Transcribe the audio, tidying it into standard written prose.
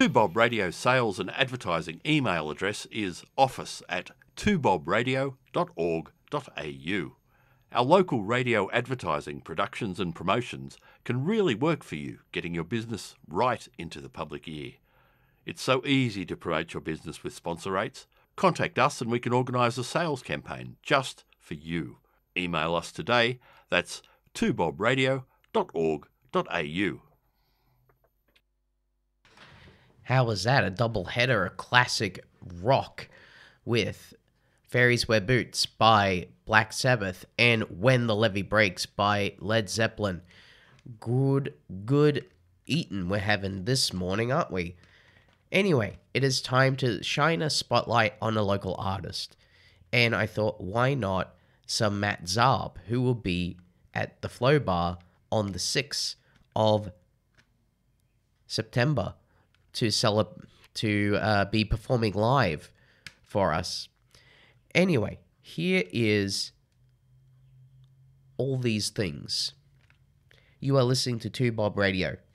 2Bob Radio sales and advertising email address is office@twobobradio.org.au. Our local radio advertising productions and promotions can really work for you, getting your business right into the public ear. It's so easy to promote your business with sponsor rates. Contact us and we can organise a sales campaign just for you. Email us today. That's 2bobradio.org.au. How was that? A double header, a classic rock with Fairies Wear Boots by Black Sabbath and When the Levee Breaks by Led Zeppelin. Good eating we're having this morning, aren't we? Anyway, it is time to shine a spotlight on a local artist. And I thought, why not some Matt Zarb, who will be at the Flow Bar on the 6th of September to be performing live for us. Anyway, here is All These Things. You are listening to 2Bob Radio.